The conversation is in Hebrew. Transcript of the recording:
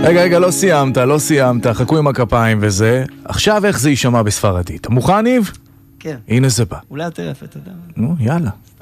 רגע, לא סיימת, חכו עם הכפיים וזה. עכשיו איך זה יישמע בספרדית? מוכן, ניב? כן. הנה זה בא. אולי יותר יפה, אתה יודע. נו, יאללה.